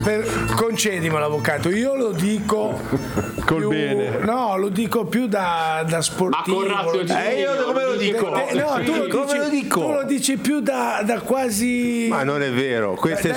Concedimelo, avvocato, io lo dico col più, bene. No, lo dico più da sportivo. Ma con io come lo dico? Tu lo dici più da quasi. Ma non è vero, queste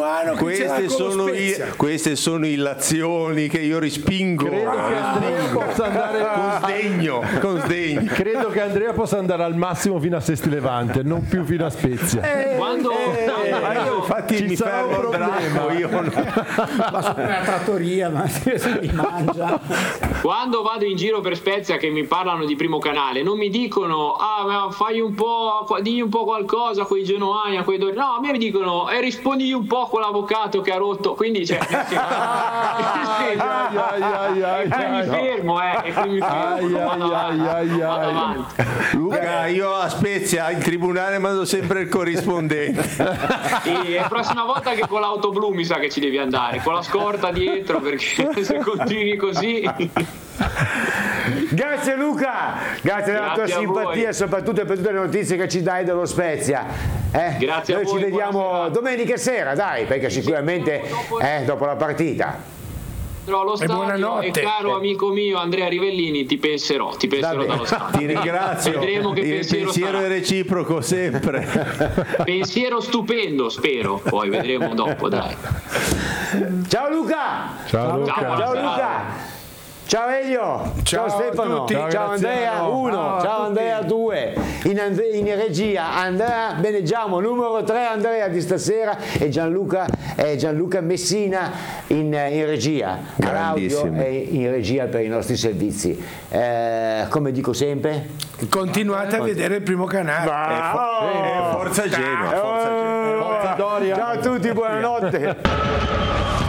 sono illazioni che io respingo. Credo che Andrea possa andare con sdegno. Credo che Andrea possa andare al massimo fino a Sesti Levante, non più fino a Spezia. Infatti mi fermo al bracco, io non... Va sulla trattoria, ma si mangia. Quando vado in giro per Spezia che mi parlano di Primo Canale, non mi dicono ma fai un po', digli un po' qualcosa a quei genuani, a quei no, a me mi dicono rispondigli un po' a quell'avvocato che ha rotto, quindi mi fermo e quindi mi fermo, vado avanti. Luca, io a Spezia in tribunale mando sempre il corrispondente. E la prossima volta che con l'auto blu mi sa che ci devi andare, con la scorta dietro, perché se continui così. Grazie Luca, grazie della tua simpatia, soprattutto per tutte le notizie che ci dai dello Spezia. Grazie. Noi ci vediamo domenica sera, dai, perché sicuramente dopo la partita. Allo stadio, e caro amico mio Andrea Rivellini, ti penserò dallo stadio. Ti ringrazio. Vedremo che il pensiero è reciproco sempre. Pensiero stupendo, spero, poi vedremo dopo, dai. Ciao Luca. Ciao Luca. Ciao Elio, ciao Stefano, ciao Andrea 1, ciao Andrea 2, in regia Andrea Beneggiamo, numero 3 Andrea di stasera e Gianluca Messina in regia, all'audio e in regia per i nostri servizi. Come dico sempre, continuate a vedere il Primo Canale. Forza Genoa, Forza Doria. Ciao a tutti, buonanotte.